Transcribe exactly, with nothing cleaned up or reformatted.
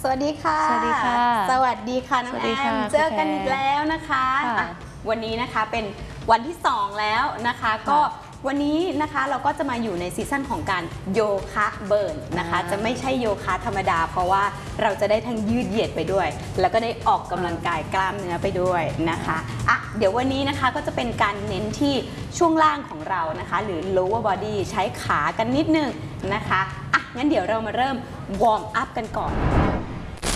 สวัสดีค่ะสวัสดีค่ะสวัสดีค่ะน้องแอมเจอกันอีกแล้วนะคะะวันนี้นะคะเป็นวันที่สองแล้วนะคะก็วันนี้นะคะเราก็จะมาอยู่ในซีซั่นของการโยคะเบิร์นนะคะจะไม่ใช่โยคะธรรมดาเพราะว่าเราจะได้ทั้งยืดเหยียดไปด้วยแล้วก็ได้ออกกำลังกายกล้ามเนื้อไปด้วยนะคะอ่ะเดี๋ยววันนี้นะคะก็จะเป็นการเน้นที่ช่วงล่างของเรานะคะหรือ lower body ใช้ขากันนิดนึงนะคะอ่ะงั้นเดี๋ยวเรามาเริ่มวอร์มอัพกันก่อน